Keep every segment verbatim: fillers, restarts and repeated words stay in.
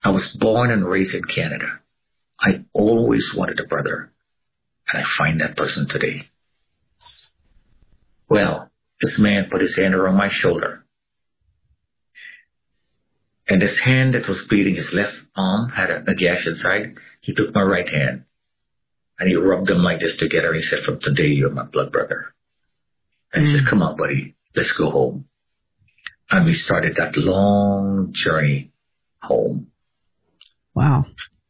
I was born and raised in Canada. I always wanted a brother, and I find that person today. Well, this man put his hand around my shoulder, and this hand that was bleeding, his left arm had a, a gash inside. He took my right hand, and he rubbed them like this together. He said, from today, you're my blood brother. And he mm. said, come on, buddy, let's go home. And we started that long journey home. Wow.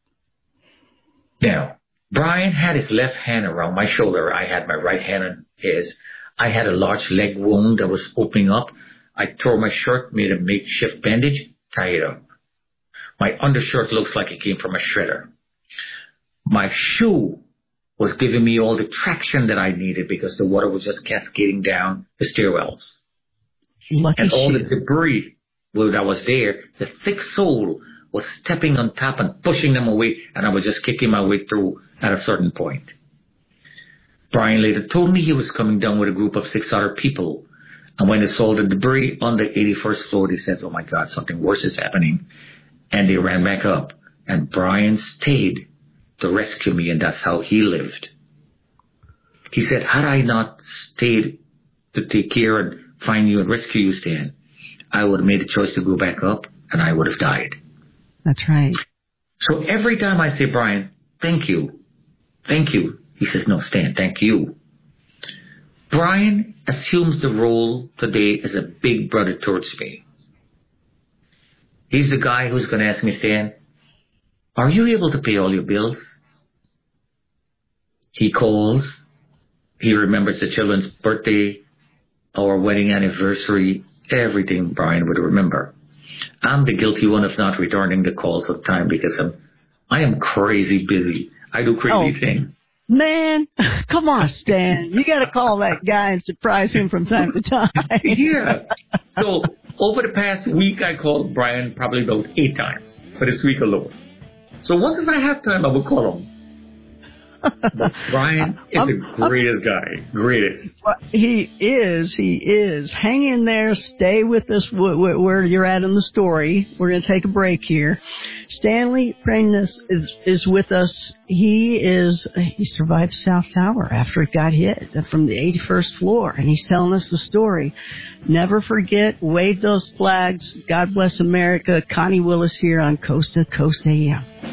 Now, Brian had his left hand around my shoulder. I had my right hand on his. I had a large leg wound that was opening up. I tore my shirt, made a makeshift bandage, tied it up. My undershirt looks like it came from a shredder. My shoe was giving me all the traction that I needed because the water was just cascading down the stairwells. Lucky and all shoe. the debris that was there, the thick sole was stepping on top and pushing them away, and I was just kicking my way through at a certain point. Brian later told me he was coming down with a group of six other people, and when they saw the debris on the eighty-first floor, they said, oh my God, something worse is happening, and they ran back up, and Brian stayed to rescue me, and that's how he lived. He said, had I not stayed to take care and find you and rescue you, Stan, I would have made the choice to go back up, and I would have died. That's right. So every time I say, Brian, thank you, thank you, he says, no, Stan, thank you. Brian assumes the role today as a big brother towards me. He's the guy who's going to ask me, Stan, are you able to pay all your bills? He calls. He remembers the children's birthday, our wedding anniversary, everything Brian would remember. I'm the guilty one of not returning the calls on time because I'm, I am crazy busy. I do crazy oh, things. Man, come on, Stan. You got to call that guy and surprise him from time to time. Yeah. So over the past week, I called Brian probably about eight times for this week alone. So once if I have time, I will call him. But Brian is I'm, the greatest I'm, guy. Greatest. He is. He is. Hang in there. Stay with us w- w- where you're at in the story. We're going to take a break here. Stanley Prentice is, is with us. He is. He survived South Tower after it got hit from the eighty-first floor, and he's telling us the story. Never forget. Wave those flags. God bless America. Connie Willis here on Coast to Coast A M.